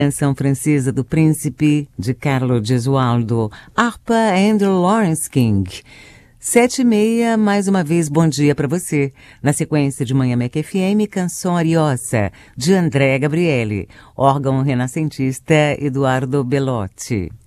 Canção francesa do Príncipe, de Carlo Gesualdo, Harpa and Lawrence King. 7h30, mais uma vez, bom dia para você. Na sequência de Manhã Mac FM, Canção Ariosa, de André Gabriele. Órgão renascentista, Eduardo Bellotti.